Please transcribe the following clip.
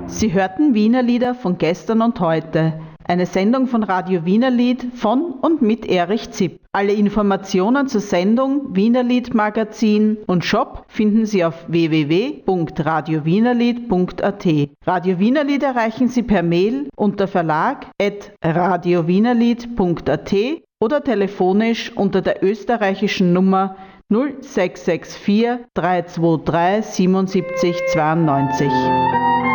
Sie hörten Wienerlieder von gestern und heute. Eine Sendung von Radio Wienerlied von und mit Erich Zipp. Alle Informationen zur Sendung, Wienerlied Magazin und Shop finden Sie auf www.radiowienerlied.at. Radio Wienerlied erreichen Sie per Mail unter verlag@radiowienerlied.at oder telefonisch unter der österreichischen Nummer 0664 323 77 92.